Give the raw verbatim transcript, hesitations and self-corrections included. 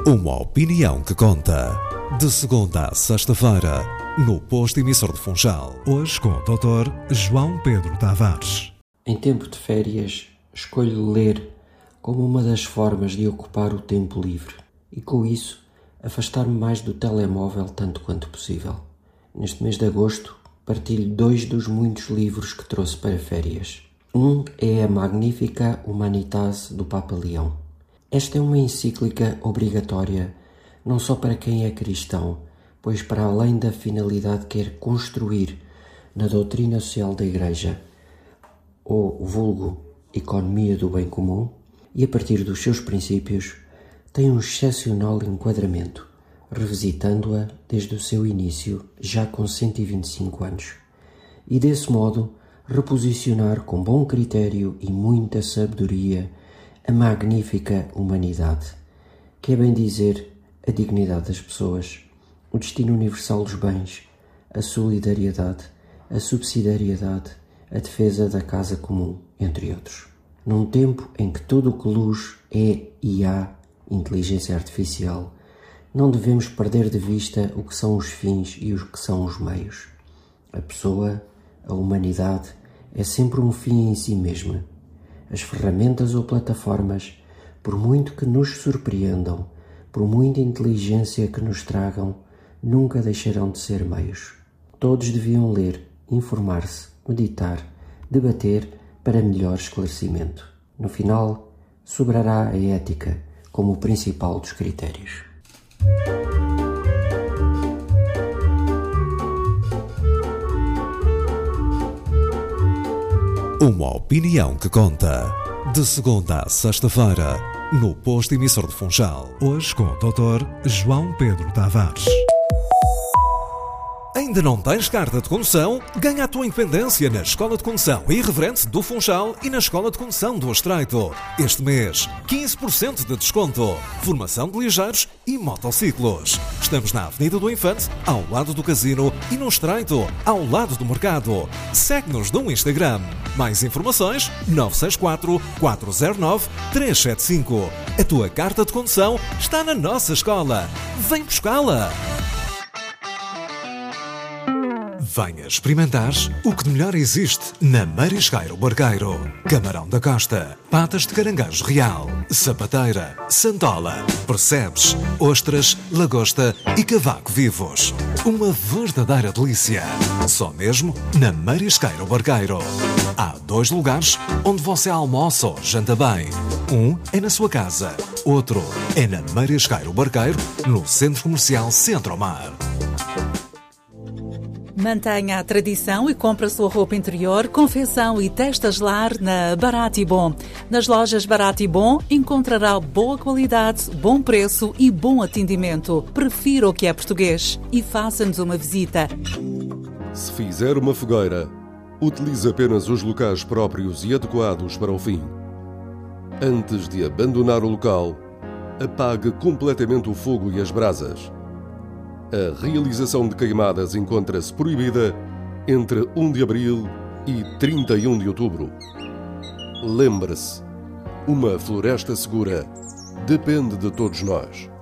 Uma opinião que conta. De segunda a sexta-feira, no posto emissor de Funchal. Hoje com o doutor João Pedro Tavares. Em tempo de férias, escolho ler como uma das formas de ocupar o tempo livre e, com isso, afastar-me mais do telemóvel tanto quanto possível. Neste mês de agosto, partilho dois dos muitos livros que trouxe para férias. Um é a Magnificat Humanitas do Papa Leão. Esta é uma encíclica obrigatória não só para quem é cristão, pois para além da finalidade que quer construir na doutrina social da Igreja, ou vulgo economia do bem comum, e a partir dos seus princípios, tem um excepcional enquadramento, revisitando-a desde o seu início, já com cento e vinte e cinco anos, e desse modo reposicionar com bom critério e muita sabedoria a magnífica humanidade, que é bem dizer a dignidade das pessoas, o destino universal dos bens, a solidariedade, a subsidiariedade, a defesa da casa comum, entre outros. Num tempo em que tudo o que luz é e há inteligência artificial, não devemos perder de vista o que são os fins e os que são os meios. A pessoa, a humanidade, é sempre um fim em si mesma. As ferramentas ou plataformas, por muito que nos surpreendam, por muita inteligência que nos tragam, nunca deixarão de ser meios. Todos deviam ler, informar-se, meditar, debater para melhor esclarecimento. No final, sobrará a ética como o principal dos critérios. Uma opinião que conta. De segunda a sexta-feira, no posto emissor de Funchal. Hoje com o doutor João Pedro Tavares. Ainda não tens carta de condução? Ganha a tua independência na Escola de Condução Irreverente do Funchal e na Escola de Condução do Estreito. Este mês, quinze por cento de desconto. Formação de ligeiros e motociclos. Estamos na Avenida do Infante, ao lado do Casino, e no Estreito, ao lado do Mercado. Segue-nos no Instagram. Mais informações, nove seis quatro, quatro zero nove, três sete cinco. A tua carta de condução está na nossa escola. Vem buscá-la! Venha experimentar o que de melhor existe na Marisqueiro Barqueiro. Camarão da Costa, patas de caranguejo real, sapateira, santola, percebes, ostras, lagosta e cavaco vivos. Uma verdadeira delícia. Só mesmo na Marisqueiro Barqueiro. Há dois lugares onde você almoça ou janta bem. Um é na sua casa, outro é na Marisqueiro Barqueiro, no Centro Comercial Centro-Mar. Mantenha a tradição e compre a sua roupa interior, confecção e testas lar na Barato e Bom. Nas lojas Barato e Bom encontrará boa qualidade, bom preço e bom atendimento. Prefira o que é português e faça-nos uma visita. Se fizer uma fogueira, utilize apenas os locais próprios e adequados para o fim. Antes de abandonar o local, apague completamente o fogo e as brasas. A realização de queimadas encontra-se proibida entre primeiro de abril e trinta e um de outubro. Lembre-se, uma floresta segura depende de todos nós.